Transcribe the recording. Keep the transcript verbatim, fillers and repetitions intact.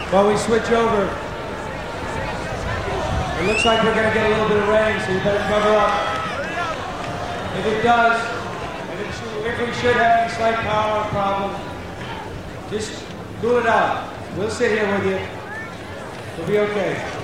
While we switch over, it looks like we're going to get a little bit of rain, so you better cover up. If it does, if, it should, if we should have any slight power problem, just cool it out. We'll sit here with you. We'll be okay.